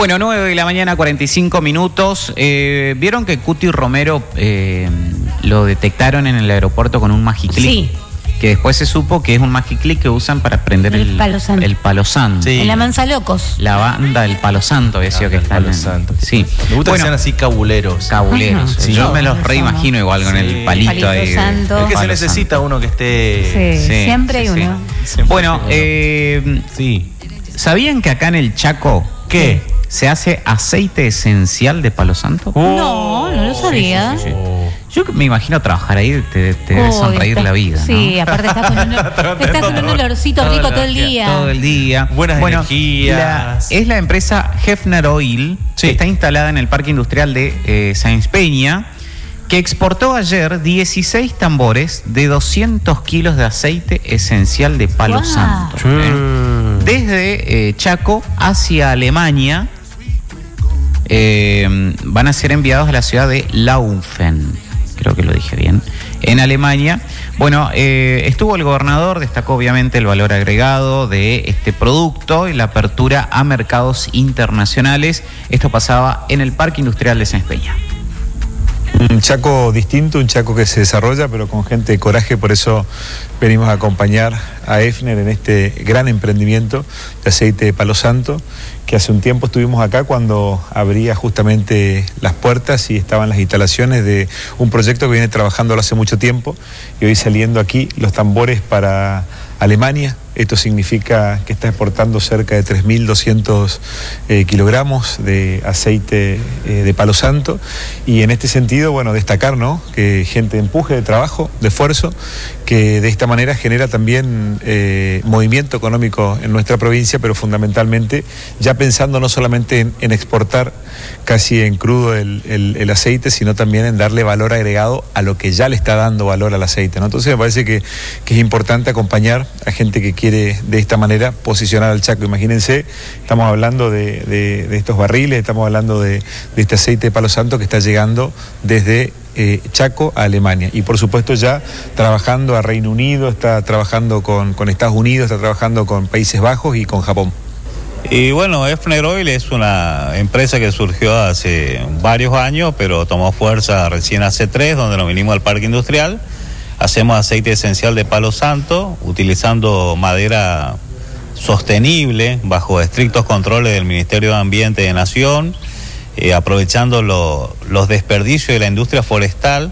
Bueno, 9 de la mañana, 45 minutos. ¿Vieron que Cuti Romero lo detectaron en el aeropuerto con un Magiclick? Sí. Que después se supo que es un Magiclick que usan para prender el Palo Santo. Sí. En la Manzalocos. La banda El Palo Santo, decía que está el Palo Santo. Sí. Me gusta que sean así cabuleros. Cabuleros. Ajá. Sí, yo me los reimagino igual con el palito ahí. Santo. Es que se necesita uno que esté... Sí, siempre hay uno. Bueno, sí. ¿sabían que acá en el Chaco se hace aceite esencial de Palo Santo? No lo sabía. Sí. Yo me imagino trabajar ahí, te debe sonreír la vida, ¿no? Sí, aparte estás con un olorcito rico todo el día. Todo el día. Buenas energías. Es la empresa Hefner Oil, que está instalada en el Parque Industrial de Sáenz Peña, que exportó ayer 16 tambores de 200 kilos de aceite esencial de Palo Santo. Desde Chaco hacia Alemania van a ser enviados a la ciudad de Laufen. Creo que lo dije bien, en Alemania. Bueno, estuvo el gobernador, destacó obviamente el valor agregado de este producto y la apertura a mercados internacionales. Esto pasaba en el Parque Industrial de Sáenz Peña. Un Chaco distinto, un Chaco que se desarrolla, pero con gente de coraje, por eso venimos a acompañar a Hefner en este gran emprendimiento de aceite de Palo Santo, que hace un tiempo estuvimos acá cuando abría justamente las puertas y estaban las instalaciones de un proyecto que viene trabajando hace mucho tiempo, y hoy saliendo aquí los tambores para Alemania. Esto significa que está exportando cerca de 3.200 kilogramos de aceite de Palo Santo, y en este sentido, bueno, destacar, ¿no?, que gente de empuje, de trabajo, de esfuerzo, que de esta manera genera también movimiento económico en nuestra provincia, pero fundamentalmente ya pensando no solamente en exportar casi en crudo el aceite, sino también en darle valor agregado a lo que ya le está dando valor al aceite, ¿no? Entonces me parece que es importante acompañar a gente que quiere de esta manera posicionar al Chaco. Imagínense, estamos hablando de estos barriles, estamos hablando de este aceite de Palo Santo que está llegando desde Chaco a Alemania, y por supuesto ya trabajando a Reino Unido, está trabajando con Estados Unidos, está trabajando con Países Bajos y con Japón. Y bueno, Hefner Oil es una empresa que surgió hace varios años, pero tomó fuerza recién hace 3, donde nos vinimos al Parque Industrial. Hacemos aceite esencial de Palo Santo, utilizando madera sostenible, bajo estrictos controles del Ministerio de Ambiente de Nación, aprovechando los desperdicios de la industria forestal,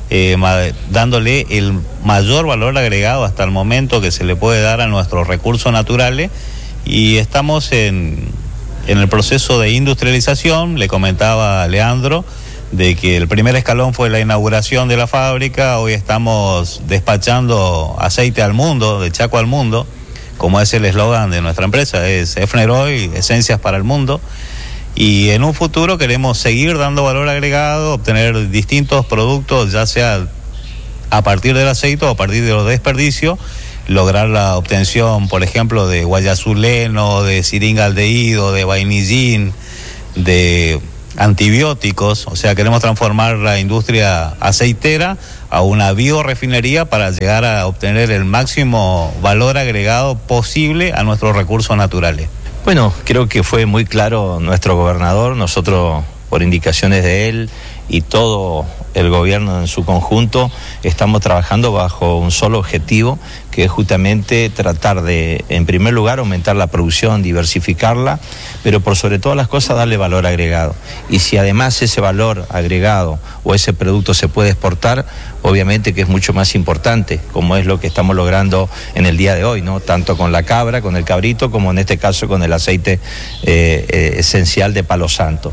dándole el mayor valor agregado hasta el momento que se le puede dar a nuestros recursos naturales. Y estamos en el proceso de industrialización. Le comentaba a Leandro de que el primer escalón fue la inauguración de la fábrica. Hoy estamos despachando aceite al mundo, de Chaco al mundo, como es el eslogan de nuestra empresa, es Hefner Oil, esencias para el mundo. Y en un futuro queremos seguir dando valor agregado, obtener distintos productos, ya sea a partir del aceite o a partir de los desperdicios, lograr la obtención, por ejemplo, de guayazuleno, de siringaldehído, de vainillín, de antibióticos. O sea, queremos transformar la industria aceitera a una biorefinería para llegar a obtener el máximo valor agregado posible a nuestros recursos naturales. Bueno, creo que fue muy claro nuestro gobernador. Nosotros, por indicaciones de él y todo el gobierno en su conjunto, estamos trabajando bajo un solo objetivo, que es justamente tratar de, en primer lugar, aumentar la producción, diversificarla, pero por sobre todas las cosas darle valor agregado. Y si además ese valor agregado o ese producto se puede exportar, obviamente que es mucho más importante, como es lo que estamos logrando en el día de hoy, ¿no? Tanto con la cabra, con el cabrito, como en este caso con el aceite esencial de Palo Santo.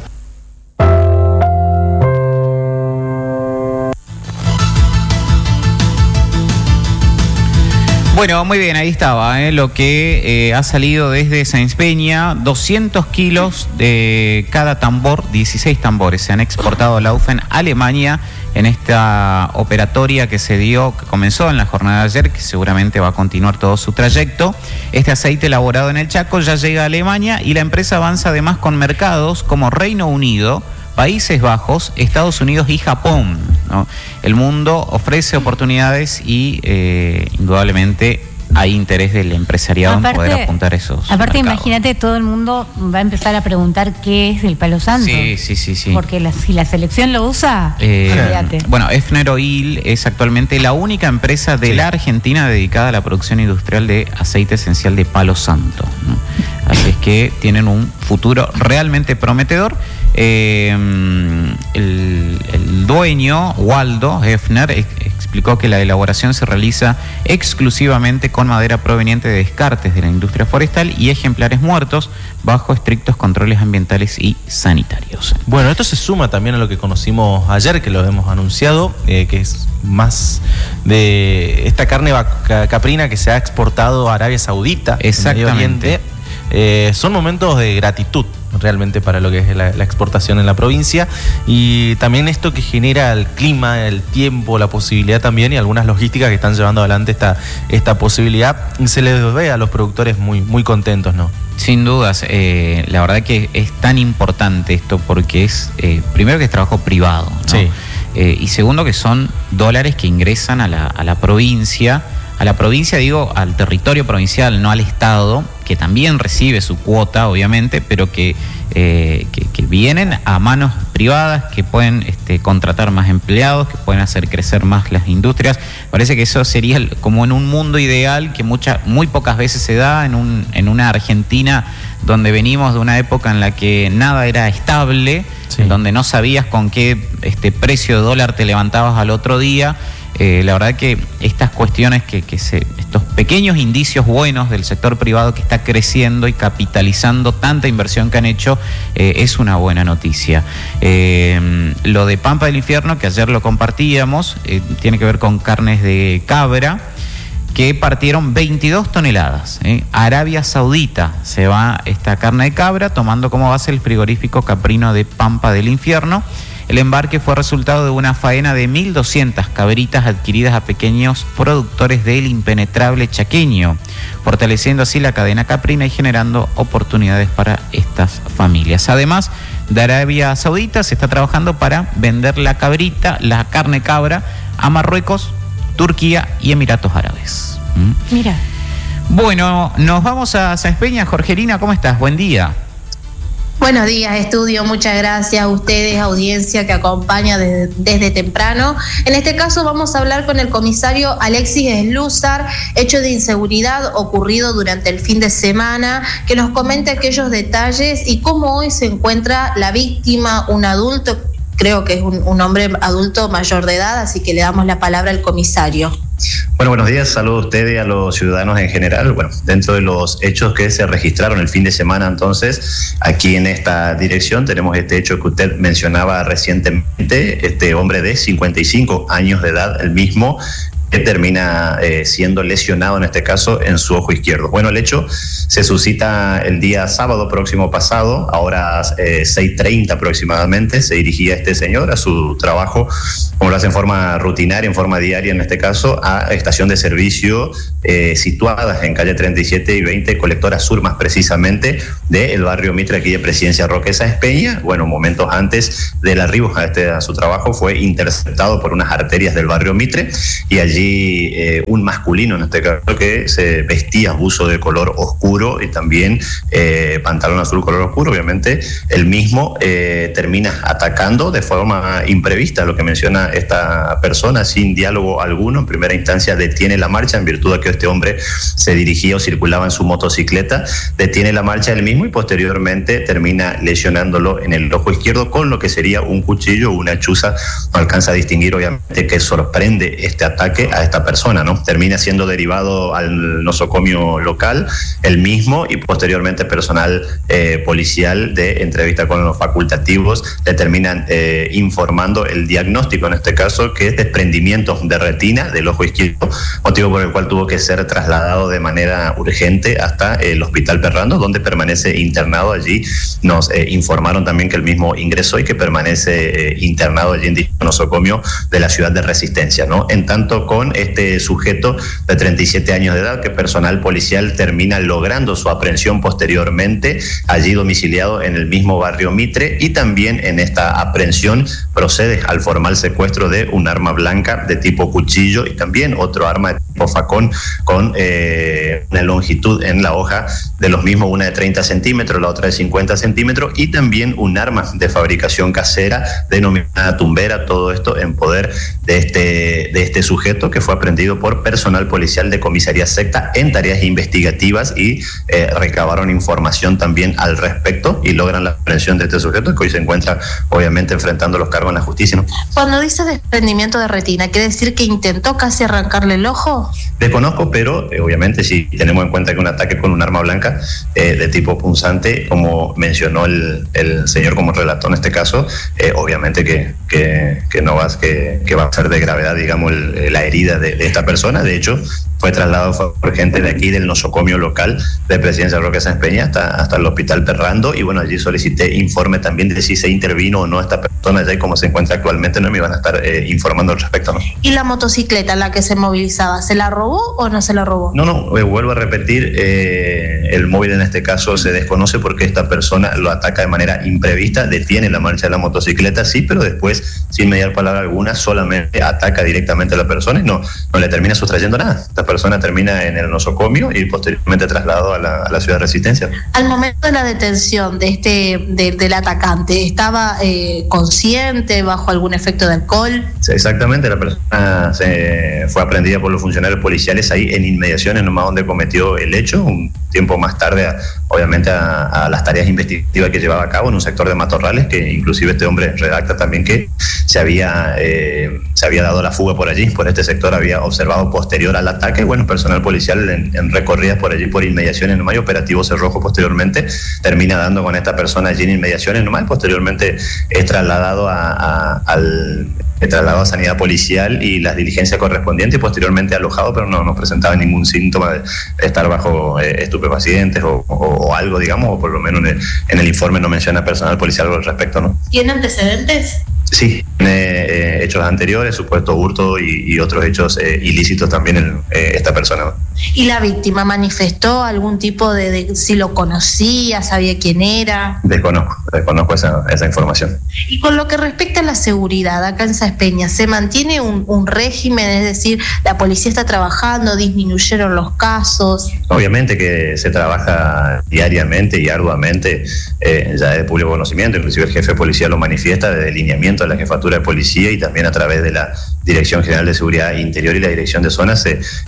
Bueno, muy bien, ahí estaba, lo que ha salido desde Sáenz Peña, 200 kilos de cada tambor, 16 tambores se han exportado a Laufen, Alemania, en esta operatoria que se dio, que comenzó en la jornada de ayer, que seguramente va a continuar todo su trayecto. Este aceite elaborado en el Chaco ya llega a Alemania, y la empresa avanza además con mercados como Reino Unido, Países Bajos, Estados Unidos y Japón, ¿no? El mundo ofrece oportunidades y indudablemente hay interés del empresariado en poder apuntar esos Aparte, mercados. imagínate, todo el mundo va a empezar a preguntar qué es el palo santo. Sí. Porque si la selección lo usa, olvídate. Bueno, Efner Oil es actualmente la única empresa de la Argentina dedicada a la producción industrial de aceite esencial de palo santo, ¿no? Así es que tienen un futuro realmente prometedor. El dueño, Waldo Efner, explicó que la elaboración se realiza exclusivamente con madera proveniente de descartes de la industria forestal y ejemplares muertos bajo estrictos controles ambientales y sanitarios. Bueno, esto se suma también a lo que conocimos ayer, que lo hemos anunciado, que es más de esta carne caprina que se ha exportado a Arabia Saudita, Exactamente. Medio Oriente. Son momentos de gratitud realmente para lo que es la exportación en la provincia, y también esto que genera el clima, el tiempo, la posibilidad también, y algunas logísticas que están llevando adelante esta posibilidad, se les ve a los productores muy contentos, ¿no? Sin dudas, la verdad que es tan importante esto porque es, primero que es trabajo privado, ¿no? Sí. Y segundo que son dólares que ingresan a la provincia. A la provincia, digo, al territorio provincial, no al Estado, que también recibe su cuota, obviamente, pero que vienen a manos privadas, que pueden contratar más empleados, que pueden hacer crecer más las industrias. Parece que eso sería como en un mundo ideal que muy pocas veces se da en una Argentina donde venimos de una época en la que nada era estable, en donde no sabías con qué precio de dólar te levantabas al otro día. La verdad que estas cuestiones estos pequeños indicios buenos del sector privado que está creciendo y capitalizando tanta inversión que han hecho, es una buena noticia. Lo de Pampa del Infierno, que ayer lo compartíamos, tiene que ver con carnes de cabra, que partieron 22 toneladas. Arabia Saudita se va esta carne de cabra, tomando como base el frigorífico caprino de Pampa del Infierno. El embarque fue resultado de una faena de 1.200 cabritas adquiridas a pequeños productores del impenetrable chaqueño, fortaleciendo así la cadena caprina y generando oportunidades para estas familias. Además de Arabia Saudita, se está trabajando para vender la carne cabra, a Marruecos, Turquía y Emiratos Árabes. Mira. Bueno, nos vamos a Sáenz Peña. Jorgelina, ¿cómo estás? Buen día. Buenos días, estudio. Muchas gracias a ustedes, audiencia que acompaña desde temprano. En este caso vamos a hablar con el comisario Alexis Slúzar, hecho de inseguridad ocurrido durante el fin de semana, que nos comente aquellos detalles y cómo hoy se encuentra la víctima, un adulto, creo que es un hombre adulto mayor de edad, así que le damos la palabra al comisario. Bueno, buenos días, saludos a ustedes y a los ciudadanos en general. Bueno, dentro de los hechos que se registraron el fin de semana, entonces, aquí en esta dirección tenemos este hecho que usted mencionaba recientemente, este hombre de 55 años de edad, el mismo, que termina siendo lesionado en este caso en su ojo izquierdo. Bueno, el hecho se suscita el día sábado próximo pasado, a horas 6:30 aproximadamente. Se dirigía este señor a su trabajo, como lo hace en forma rutinaria, en forma diaria en este caso, a estación de servicio situadas en calle 37 y 20, colectora sur más precisamente, del barrio Mitre, aquí de Presidencia Roque Sáenz Peña. Bueno, momentos antes del arribo a su trabajo fue interceptado por unas arterias del barrio Mitre, y allí un masculino en este caso que se vestía buzo de color oscuro y también pantalón azul color oscuro, obviamente el mismo termina atacando de forma imprevista, lo que menciona esta persona, sin diálogo alguno. En primera instancia detiene la marcha en virtud de que este hombre se dirigía o circulaba en su motocicleta, detiene la marcha él mismo y posteriormente termina lesionándolo en el ojo izquierdo con lo que sería un cuchillo o una chuza. No alcanza a distinguir obviamente qué sorprende este ataque a esta persona, ¿no? Termina siendo derivado al nosocomio local el mismo, y posteriormente personal policial de entrevista con los facultativos le terminan informando el diagnóstico en este caso, que es desprendimiento de retina del ojo izquierdo, motivo por el cual tuvo que ser trasladado de manera urgente hasta el Hospital Perrando, donde permanece internado. Allí nos informaron también que el mismo ingresó y que permanece internado allí en dicho nosocomio de la ciudad de Resistencia, ¿no? En tanto, con este sujeto de 37 años de edad, que personal policial termina logrando su aprehensión posteriormente, allí domiciliado en el mismo barrio Mitre, y también en esta aprehensión procede al formal secuestro de un arma blanca de tipo cuchillo y también otro arma de tipo facón, con una longitud en la hoja de los mismos, una de 30 centímetros, la otra de 50 centímetros, y también un arma de fabricación casera denominada tumbera, todo esto en poder de este sujeto, que fue aprehendido por personal policial de comisaría Secta en tareas investigativas, y recabaron información también al respecto y logran la aprehensión de este sujeto, que hoy se encuentra obviamente enfrentando los cargos en la justicia, ¿no? Cuando dice desprendimiento de retina, ¿quiere decir que intentó casi arrancarle el ojo? Desconozco, pero obviamente si tenemos en cuenta que un ataque con un arma blanca de tipo punzante, como mencionó el señor como relató en este caso, obviamente que no va, que va a ser de gravedad, digamos, la herida de esta persona. De hecho, fue trasladado por gente de aquí del nosocomio local de Presidencia Roque Sáenz Peña hasta el hospital Perrando, y bueno, allí solicité informe también de si se intervino o no esta persona allá y cómo se encuentra actualmente, no me iban a estar informando al respecto, ¿no? ¿Y la motocicleta en la que se movilizaba, se la robó o no se la robó? No, vuelvo a repetir, el móvil en este caso se desconoce porque esta persona lo ataca de manera imprevista, detiene la marcha de la motocicleta, sí, pero después, sin mediar palabra alguna, solamente ataca directamente a la persona y no le termina sustrayendo nada. Esta persona termina en el nosocomio y posteriormente trasladado a la ciudad de Resistencia. Al momento de la detención del atacante, ¿estaba consciente, bajo algún efecto de alcohol? Sí, exactamente, la persona fue aprehendida por los funcionarios policiales ahí en inmediaciones nomás donde cometió el hecho, un tiempo más tarde, obviamente a las tareas investigativas que llevaba a cabo en un sector de matorrales, que inclusive este hombre redacta también que se había dado la fuga por allí, por este sector, había observado posterior al ataque, bueno, personal policial en recorridas por allí, por inmediaciones nomás, y operativo Cerrojo posteriormente termina dando con esta persona allí en inmediaciones nomás, posteriormente es trasladado a Sanidad Policial y las diligencias correspondientes, y posteriormente alojado, pero no presentaba ningún síntoma de estar bajo estupefacientes o algo, digamos, o por lo menos en el informe no menciona personal policial al respecto, ¿no? ¿Tiene antecedentes? Sí, tiene hechos anteriores, supuesto hurto y otros hechos ilícitos también esta persona. ¿Y la víctima manifestó algún tipo de si lo conocía, sabía quién era? Desconozco esa información. Y con lo que respecta a la seguridad acá en Sáenz Peña, ¿se mantiene un régimen? Es decir, ¿la policía está trabajando? ¿Disminuyeron los casos? Obviamente que se trabaja diariamente y arduamente, ya es de público conocimiento, inclusive el jefe de policía lo manifiesta, desde el lineamiento de la jefatura de policía y también a través de la Dirección General de Seguridad Interior y la Dirección de Zonas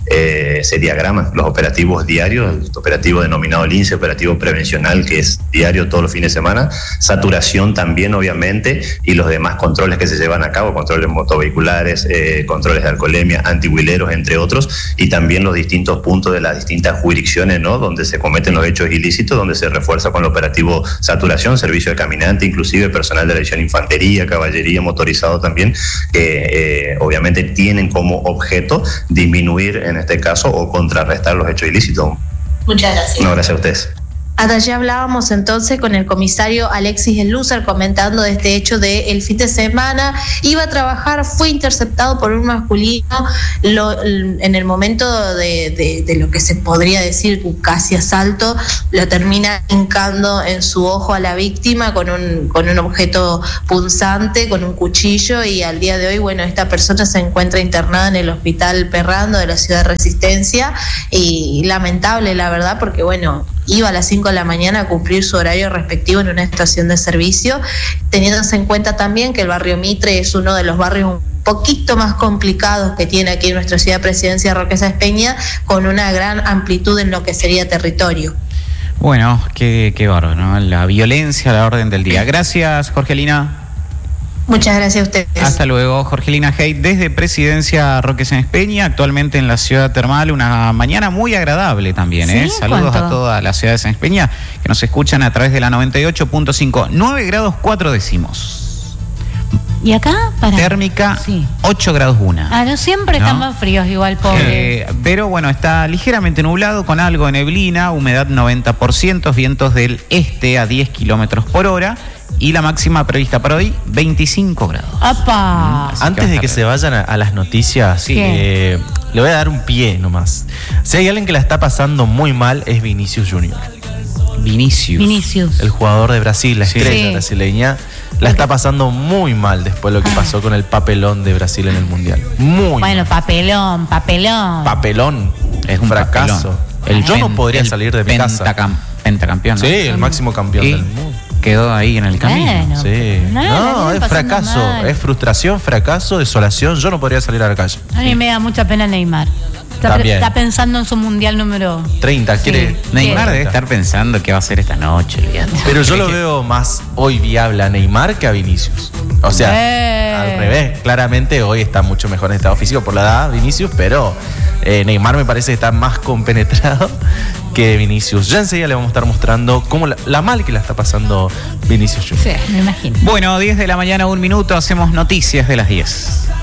se diagraman los operativos diarios, el operativo denominado Lince, operativo prevencional, que es diario todos los fines de semana, saturación también obviamente, y los demás controles que se llevan a cabo, controles motovehiculares, controles de alcoholemia, antihuileros, entre otros, y también los distintos puntos de las distintas jurisdicciones, ¿no?, donde se cometen los hechos ilícitos, donde se refuerza con el operativo saturación, servicio de caminante, inclusive personal de la División Infantería, caballería, motorizado también, que obviamente tienen como objeto disminuir en este caso o contrarrestar los hechos ilícitos. Muchas gracias. No, gracias a ustedes. Hasta allí hablábamos entonces con el comisario Alexis Elúzar comentando de este hecho del fin de semana. Iba a trabajar, fue interceptado por un masculino en el momento de lo que se podría decir casi asalto, lo termina hincando en su ojo a la víctima con un objeto punzante, con un cuchillo, y al día de hoy, bueno, esta persona se encuentra internada en el hospital Perrando de la ciudad de Resistencia, y lamentable la verdad, porque bueno, iba a las 5 de la mañana a cumplir su horario respectivo en una estación de servicio, teniéndose en cuenta también que el barrio Mitre es uno de los barrios un poquito más complicados que tiene aquí en nuestra ciudad de Presidencia Roque Sáenz Peña, con una gran amplitud en lo que sería territorio. Bueno, qué bárbaro, ¿no? La violencia a la orden del día. Gracias, Jorgelina. Muchas gracias a ustedes. Hasta luego, Jorgelina Hey, desde Presidencia Roque Sáenz Peña, actualmente en la ciudad termal, una mañana muy agradable también, ¿eh? ¿Sí? Saludos ¿Cuánto? a toda la ciudad de Sáenz Peña, que nos escuchan a través de la 98.5, 9 grados 4 décimos. ¿Y acá? Térmica, Sí. 8 grados 1. Ah, no, siempre ¿No? están más fríos igual, pobre. Pero bueno, está ligeramente nublado con algo de neblina, humedad 90%, vientos del este a 10 kilómetros por hora. Y la máxima prevista para hoy, 25 grados. ¡Apa! Así Antes de que se vayan a las noticias, Sí. le voy a dar un pie nomás. Si hay alguien que la está pasando muy mal, es Vinicius Junior. Vinicius. El jugador de Brasil, la estrella Sí. brasileña, la está pasando muy mal después de lo que pasó con el papelón de Brasil en el Mundial. Muy Bueno, mal. Papelón. Es un fracaso. papelón. Yo no podría salir de mi casa. Pentacampeón, ¿no? Sí, el máximo campeón Y del mundo. quedó ahí en el camino. Bueno. Sí. No, la No, vienen es pasando fracaso, mal. es frustración, fracaso, desolación. Yo no podría salir a la calle. A mí me da mucha pena Neymar. También. Está pensando en su mundial número 30, quiere. Neymar ¿Qué? debe estar pensando qué va a hacer esta noche. olvídate. Pero yo lo veo más hoy viable a Neymar que a Vinicius. O sea, al revés. Claramente hoy está mucho mejor en estado físico por la edad Vinicius, pero Neymar me parece que está más compenetrado que Vinicius. Ya enseguida le vamos a estar mostrando cómo la mal que la está pasando Vinicius Junior. Sí, me imagino. Bueno, 10 de la mañana, 1 minuto, hacemos noticias de las 10.